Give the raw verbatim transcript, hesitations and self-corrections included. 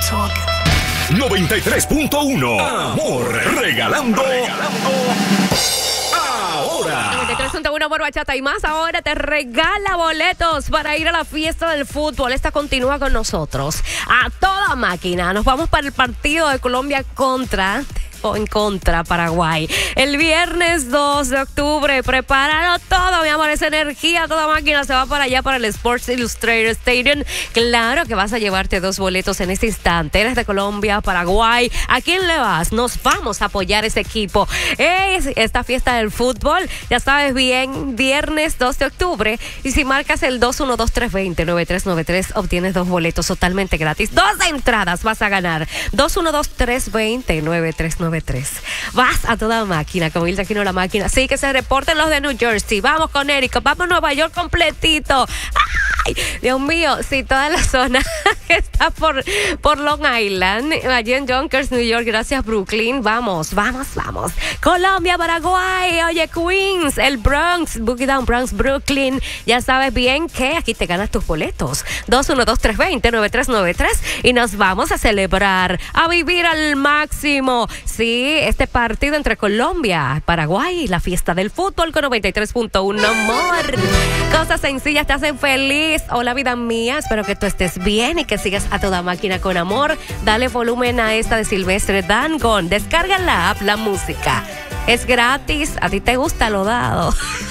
noventa y tres punto uno. Amor, regalando. regalando. Ahora. noventa y tres punto uno por Bachata y más. Ahora te regala boletos para ir a la fiesta del fútbol. Esta continúa con nosotros. A toda máquina. Nos vamos para el partido de Colombia contra... o en contra Paraguay. El viernes dos de octubre, prepáralo todo, mi amor, esa energía, toda máquina se va para allá, para el Sports Illustrated Stadium. Claro que vas a llevarte dos boletos en este instante. Eres de Colombia, Paraguay. ¿A quién le vas? Nos vamos a apoyar ese equipo. Es esta fiesta del fútbol, ya sabes bien, viernes dos de octubre. Y si marcas el dos uno dos tres dos cero nueve tres nueve tres, obtienes dos boletos totalmente gratis. Dos entradas vas a ganar. dos uno dos tres dos cero nueve tres nueve tres. Vas a toda máquina, como Hilda Aquino la máquina. Sí, que se reporten los de New Jersey. Vamos con Erika, vamos a Nueva York completito. ¡Ay! Dios mío, sí, toda la zona que está por, por Long Island, allí en Yonkers, New York, gracias Brooklyn. Vamos, vamos, vamos. Colombia, Paraguay, oye, Queens, el Bronx, Boogie Down Bronx, Brooklyn. Ya sabes bien que aquí te ganas tus boletos. dos uno dos tres dos cero nueve tres nueve tres y nos vamos a celebrar, a vivir al máximo. Sí, este partido entre Colombia, Paraguay, la fiesta del fútbol con noventa y tres punto uno, amor. Cosas sencillas te hacen feliz. Hola, vida mía, espero que tú estés bien y que sigas a toda máquina con amor. Dale volumen a esta de Silvestre Dangond. Descarga la app, la música. Es gratis. A ti te gusta lo dado.